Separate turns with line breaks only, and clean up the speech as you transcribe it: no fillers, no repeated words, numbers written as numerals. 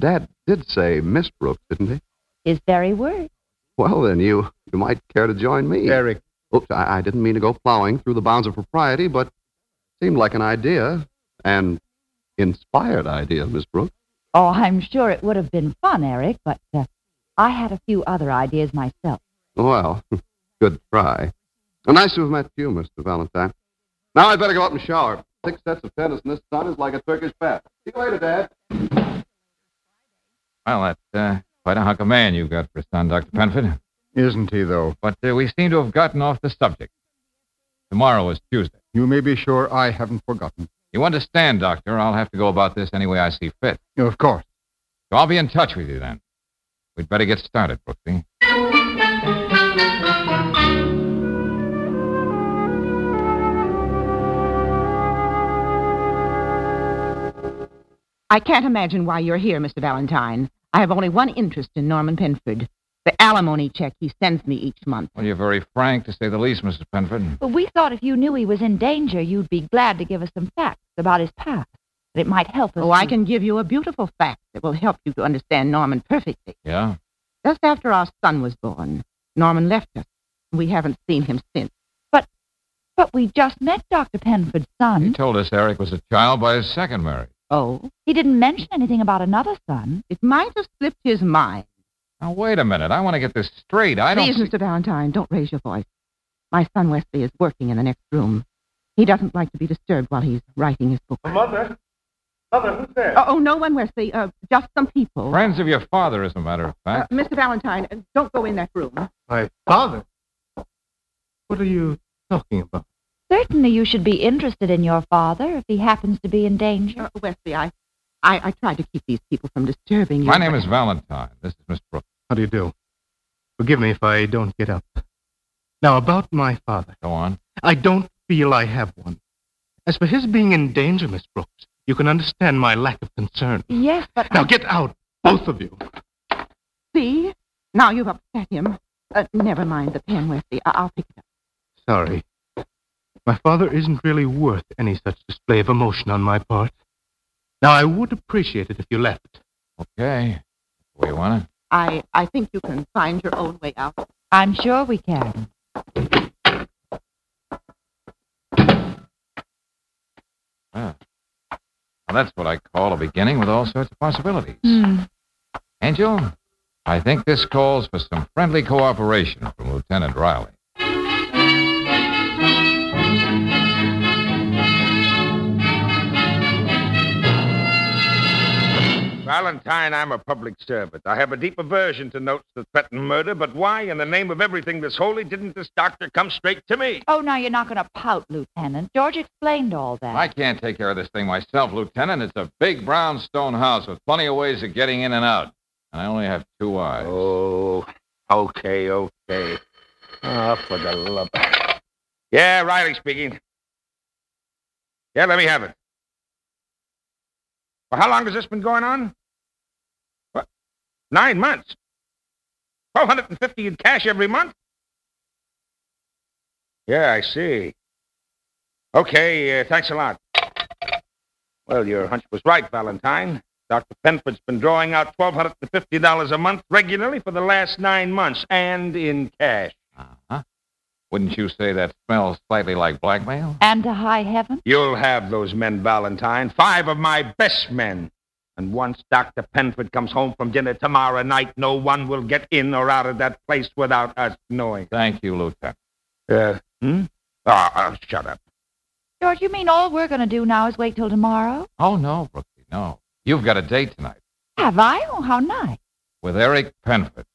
Dad did say Miss Brooks, didn't he?
His very word.
Well, then you might care to join me.
Eric.
Oops, I didn't mean to go plowing through the bounds of propriety, but seemed like an idea, an inspired idea, Miss Brooks.
Oh, I'm sure it would have been fun, Eric, but I had a few other ideas myself.
Well, good try. Nice to have met you, Mr. Valentine. Now I'd better go up and shower. 6 sets of tennis in this sun is like a Turkish bath. See you later, Dad.
Well, that's quite a hunk of man you've got for a son, Dr. Penford.
Isn't he, though?
But we seem to have gotten off the subject. Tomorrow is Tuesday.
You may be sure I haven't forgotten.
You understand, Doctor, I'll have to go about this any way I see fit.
Of course.
So I'll be in touch with you then. We'd better get started, Brooksy.
I can't imagine why you're here, Mr. Valentine. I have only one interest in Norman Penford. The alimony check he sends me each month.
Well, you're very frank, to say the least, Mrs. Penford.
But we thought if you knew he was in danger, you'd be glad to give us some facts about his past. That it might help us.
Oh, I can give you a beautiful fact that will help you to understand Norman perfectly.
Yeah?
Just after our son was born, Norman left us. We haven't seen him since.
But we just met Dr. Penford's son.
He told us Eric was a child by his second marriage.
Oh?
He didn't mention anything about another son.
It might have slipped his mind.
Now, wait a minute. I want to get this straight.
Please, Mr. Valentine, don't raise your voice. My son Wesley is working in the next room. He doesn't like to be disturbed while he's writing his book.
Mother, who's there?
Oh, no one, Wesley. Just some people.
Friends of your father, as a matter of fact.
Mr. Valentine, don't go in that room.
My father? What are you talking about?
Certainly you should be interested in your father if he happens to be in danger.
Wesley, I tried to keep these people from disturbing you.
My name is Valentine. This is Miss Brooks.
How do you do? Forgive me if I don't get up. Now, about my father.
Go on.
I don't feel I have one. As for his being in danger, Miss Brooks, you can understand my lack of concern.
Yes, but...
Now, get out, both of you.
See? Now you've upset him. Never mind the pen, Wesley. I'll pick it up.
Sorry. My father isn't really worth any such display of emotion on my part. Now, I would appreciate it if you left.
Okay. The way you want it.
I think you can find your own way out.
I'm sure we can.
Well, that's what I call a beginning with all sorts of possibilities. Angel, I think this calls for some friendly cooperation from Lieutenant Riley.
Valentine, I'm a public servant. I have a deep aversion to notes that threaten murder, but why, in the name of everything that's holy, didn't this doctor come straight to me?
Oh, now you're not going to pout, Lieutenant. George explained all that.
I can't take care of this thing myself, Lieutenant. It's a big brownstone house with plenty of ways of getting in and out. And I only have 2 eyes.
Oh, okay. Oh, for the love of... Yeah, Riley speaking. Yeah, let me have it. Well, how long has this been going on? What? 9 months. $1,250 in cash every month? Yeah, I see. Okay, thanks a lot. Well, your hunch was right, Valentine. Dr. Penford's been drawing out $1,250 a month regularly for the last 9 months, and in cash.
Uh-huh. Wouldn't you say that smells slightly like blackmail?
And to high heaven?
You'll have those men, Valentine. 5 of my best men. And once Dr. Penford comes home from dinner tomorrow night, no one will get in or out of that place without us knowing.
Thank you, Lieutenant.
Shut up.
George, you mean all we're going to do now is wait till tomorrow?
Oh, no, Brooksy, no. You've got a date tonight.
Have I? Oh, how nice.
With Eric Penford.